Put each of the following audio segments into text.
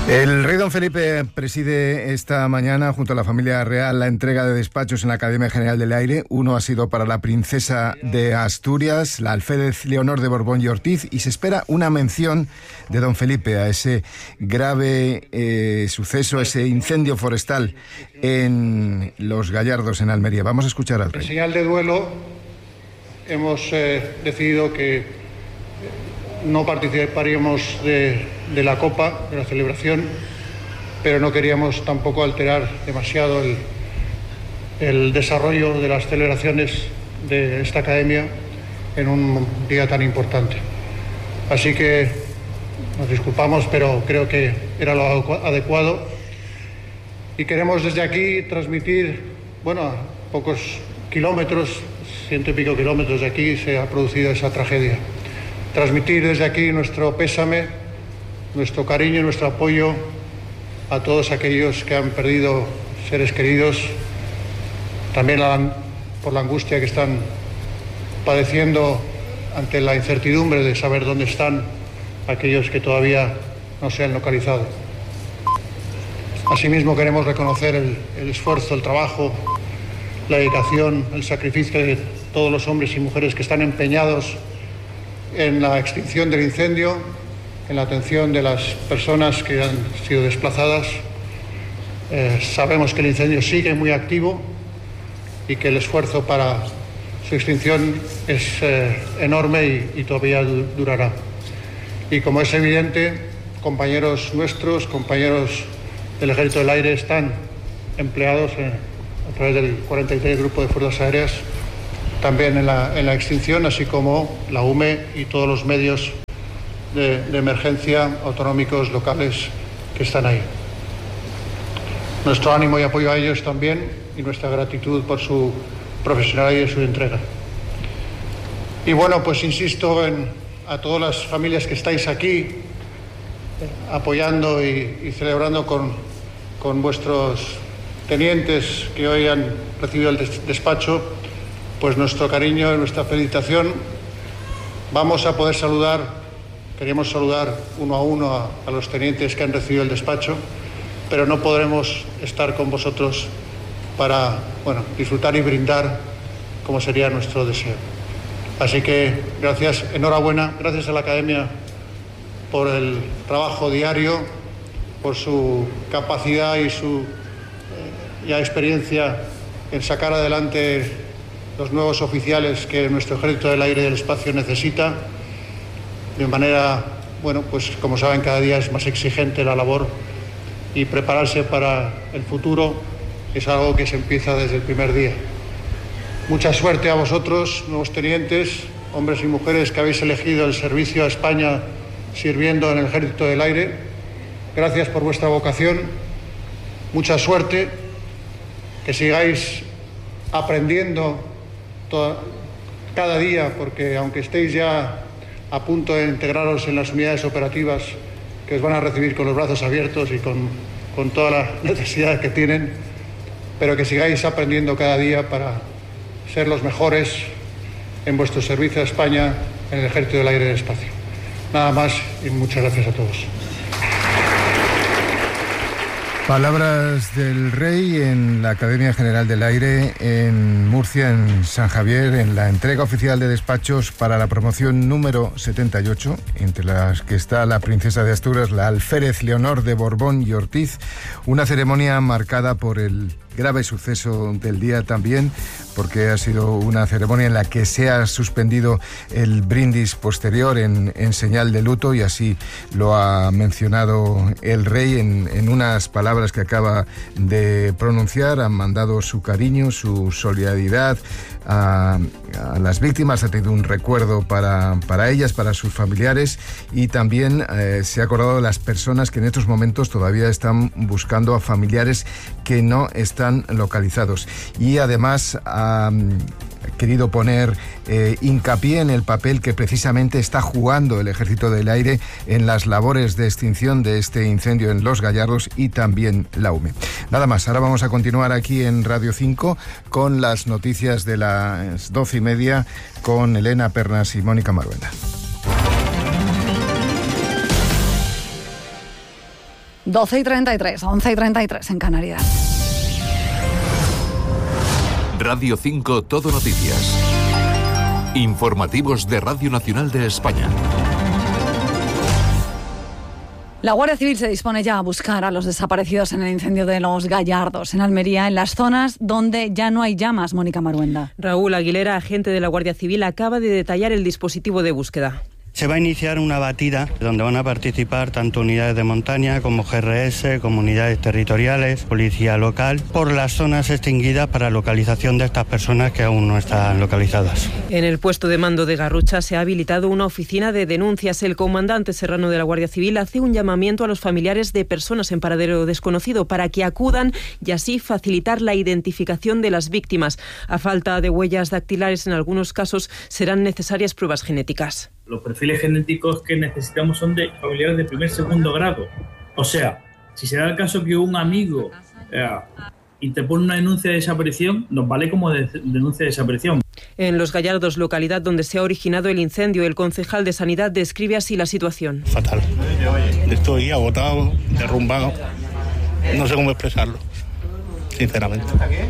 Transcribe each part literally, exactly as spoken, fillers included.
El rey don Felipe preside esta mañana junto a la familia real la entrega de despachos en la Academia General del Aire. Uno ha sido para la princesa de Asturias, la alférez Leonor de Borbón y Ortiz, y se espera una mención de don Felipe a ese grave eh, suceso, ese incendio forestal en Los Gallardos, en Almería. Vamos a escuchar al rey. En señal de duelo hemos eh, decidido que no participaríamos de, de la copa, de la celebración, pero no queríamos tampoco alterar demasiado el, el desarrollo de las celebraciones de esta academia en un día tan importante. Así que nos disculpamos, pero creo que era lo adecuado. Y queremos desde aquí transmitir, bueno, a pocos kilómetros, ciento y pico kilómetros de aquí se ha producido esa tragedia. Transmitir desde aquí nuestro pésame, nuestro cariño y nuestro apoyo a todos aquellos que han perdido seres queridos, también por la angustia que están padeciendo ante la incertidumbre de saber dónde están aquellos que todavía no se han localizado. Asimismo, queremos reconocer el, el esfuerzo, el trabajo, la dedicación, el sacrificio de todos los hombres y mujeres que están empeñados en la extinción del incendio, en la atención de las personas que han sido desplazadas. Eh, sabemos que el incendio sigue muy activo y que el esfuerzo para su extinción es eh, enorme y, y todavía du- durará. Y como es evidente, compañeros nuestros, compañeros del Ejército del Aire están empleados en, a través del cuarenta y tres Grupo de Fuerzas Aéreas también en la, en la extinción, así como la U M E y todos los medios de, de emergencia autonómicos locales que están ahí. Nuestro ánimo y apoyo a ellos también y nuestra gratitud por su profesionalidad y su entrega. Y bueno, pues insisto en, a todas las familias que estáis aquí eh, apoyando y, y celebrando con, con vuestros tenientes que hoy han recibido el des- despacho, pues nuestro cariño y nuestra felicitación. Vamos a poder saludar, queríamos saludar uno a uno a, a los tenientes que han recibido el despacho, pero no podremos estar con vosotros para, bueno, disfrutar y brindar como sería nuestro deseo. Así que gracias, enhorabuena, gracias a la Academia por el trabajo diario, por su capacidad y su eh, ya experiencia en sacar adelante los nuevos oficiales que nuestro Ejército del Aire y del Espacio necesita. De manera, bueno, pues como saben, cada día es más exigente la labor y prepararse para el futuro es algo que se empieza desde el primer día. Mucha suerte a vosotros, nuevos tenientes, hombres y mujeres que habéis elegido el servicio a España sirviendo en el Ejército del Aire. Gracias por vuestra vocación. Mucha suerte, que sigáis aprendiendo toda, cada día, porque aunque estéis ya a punto de integraros en las unidades operativas que os van a recibir con los brazos abiertos y con, con toda la necesidad que tienen, pero que sigáis aprendiendo cada día para ser los mejores en vuestro servicio a España en el Ejército del Aire y del Espacio. Nada más y muchas gracias a todos. Palabras del rey en la Academia General del Aire en Murcia, en San Javier, en la entrega oficial de despachos para la promoción número setenta y ocho, entre las que está la princesa de Asturias, la alférez Leonor de Borbón y Ortiz. Una ceremonia marcada por el grave suceso del día también, porque ha sido una ceremonia en la que se ha suspendido el brindis posterior en, en señal de luto, y así lo ha mencionado el rey en, en unas palabras que acaba de pronunciar. Han mandado su cariño, su solidaridad a, a las víctimas, ha tenido un recuerdo para, para ellas, para sus familiares, y también eh, se ha acordado de las personas que en estos momentos todavía están buscando a familiares que no están localizados. Y además ha querido poner eh, hincapié en el papel que precisamente está jugando el Ejército del Aire en las labores de extinción de este incendio en Los Gallardos y también la U M E. Nada más, ahora vamos a continuar aquí en Radio cinco con las noticias de las doce y media con Elena Pernas y Mónica Maruenda. doce y treinta y tres, once y treinta y tres en Canarias. Radio cinco Todo Noticias. Informativos de Radio Nacional de España. La Guardia Civil se dispone ya a buscar a los desaparecidos en el incendio de Los Gallardos, en Almería, en las zonas donde ya no hay llamas. Mónica Maruenda. Raúl Aguilera, agente de la Guardia Civil, acaba de detallar el dispositivo de búsqueda. Se va a iniciar una batida donde van a participar tanto unidades de montaña como G R S, comunidades territoriales, policía local, por las zonas extinguidas para localización de estas personas que aún no están localizadas. En el puesto de mando de Garrucha se ha habilitado una oficina de denuncias. El comandante serrano de la Guardia Civil hace un llamamiento a los familiares de personas en paradero desconocido para que acudan y así facilitar la identificación de las víctimas. A falta de huellas dactilares, en algunos casos serán necesarias pruebas genéticas. Los perfiles genéticos que necesitamos son de familiares de primer segundo grado. O sea, si se da el caso que un amigo eh, interpone una denuncia de desaparición, nos vale como de, denuncia de desaparición. En Los Gallardos, localidad donde se ha originado el incendio, el concejal de Sanidad describe así la situación. Fatal. Estoy agotado, derrumbado. No sé cómo expresarlo, sinceramente.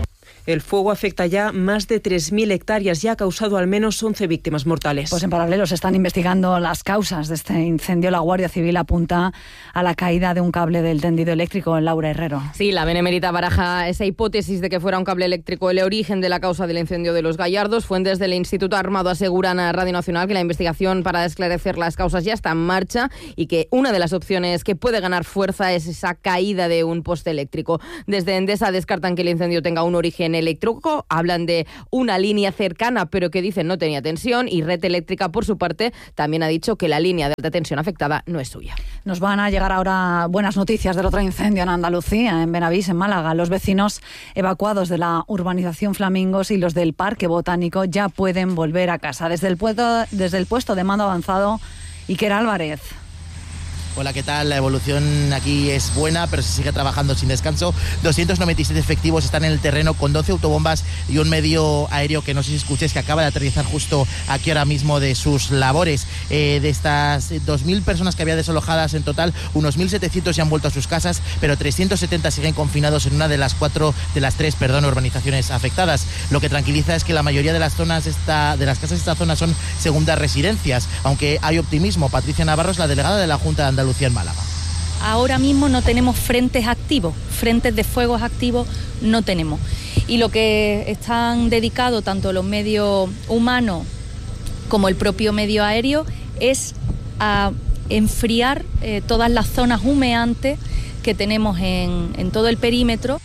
El fuego afecta ya más de tres mil hectáreas y ha causado al menos once víctimas mortales. Pues en paralelo se están investigando las causas de este incendio. La Guardia Civil apunta a la caída de un cable del tendido eléctrico. Laura Herrero. Sí, la Benemérita baraja esa hipótesis de que fuera un cable eléctrico el origen de la causa del incendio de Los Gallardos. Fuentes del Instituto Armado aseguran a Radio Nacional que la investigación para esclarecer las causas ya está en marcha y que una de las opciones que puede ganar fuerza es esa caída de un poste eléctrico. Desde Endesa descartan que el incendio tenga un origen eléctrico, hablan de una línea cercana pero que dicen no tenía tensión, y Red Eléctrica por su parte también ha dicho que la línea de alta tensión afectada no es suya. Nos van a llegar ahora buenas noticias del otro incendio en Andalucía, en Benavís, en Málaga. Los vecinos evacuados de la urbanización Flamingos y los del Parque Botánico ya pueden volver a casa. Desde el puesto, desde el puesto de mando avanzado, Iker Álvarez. Hola, ¿qué tal? La evolución aquí es buena, pero se sigue trabajando sin descanso. doscientos noventa y siete efectivos están en el terreno con doce autobombas y un medio aéreo que no sé si escuchéis, que acaba de aterrizar justo aquí ahora mismo de sus labores. Eh, de estas dos mil personas que había desalojadas en total, unos mil setecientos ya han vuelto a sus casas, pero trescientos setenta siguen confinados en una de las cuatro, de las tres, perdón, urbanizaciones afectadas. Lo que tranquiliza es que la mayoría de las zonas esta, de las casas de esta zona son segundas residencias, aunque hay optimismo. Patricia Navarro es la delegada de la Junta de Andalucía en Málaga. Ahora mismo no tenemos frentes activos, frentes de fuegos activos no tenemos. Y lo que están dedicados tanto los medios humanos como el propio medio aéreo es a enfriar eh, todas las zonas humeantes que tenemos en, en todo el perímetro.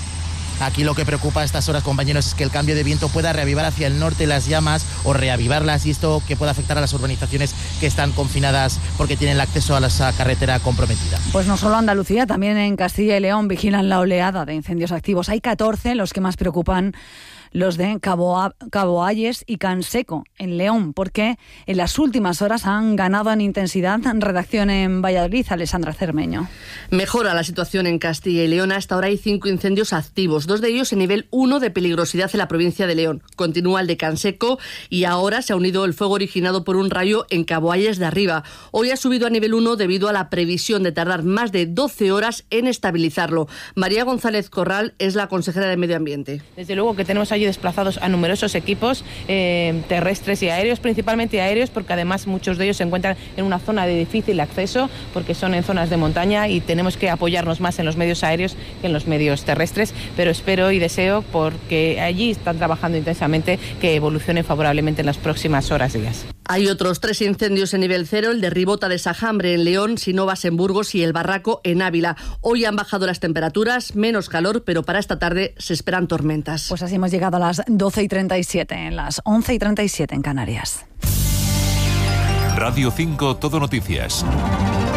Aquí lo que preocupa a estas horas, compañeros, es que el cambio de viento pueda reavivar hacia el norte las llamas o reavivarlas, y esto que pueda afectar a las urbanizaciones que están confinadas porque tienen el acceso a esa carretera comprometida. Pues no solo Andalucía, también en Castilla y León vigilan la oleada de incendios activos. Hay catorce, los que más preocupan los de Cabo, Cabo Ayes y Canseco, en León, porque en las últimas horas han ganado en intensidad. Redacción en Valladolid, Alessandra Cermeño. Mejora la situación en Castilla y León. Hasta ahora hay cinco incendios activos, dos de ellos en nivel uno de peligrosidad en la provincia de León. Continúa el de Canseco y ahora se ha unido el fuego originado por un rayo en Cabo Ayes de Arriba. Hoy ha subido a nivel uno debido a la previsión de tardar más de doce horas en estabilizarlo. María González Corral es la consejera de Medio Ambiente. Desde luego que tenemos ahí desplazados a numerosos equipos eh, terrestres y aéreos, principalmente aéreos, porque además muchos de ellos se encuentran en una zona de difícil acceso, porque son en zonas de montaña y tenemos que apoyarnos más en los medios aéreos que en los medios terrestres, pero espero y deseo, porque allí están trabajando intensamente, que evolucione favorablemente en las próximas horas y días. Hay otros tres incendios en nivel cero, el de Ribota de Sajambre en León, Sinovas en Burgos y El Barraco en Ávila. Hoy han bajado las temperaturas, menos calor, pero para esta tarde se esperan tormentas. Pues así hemos llegado a las doce y treinta y siete, en las once y treinta y siete en Canarias. Radio cinco Todo Noticias.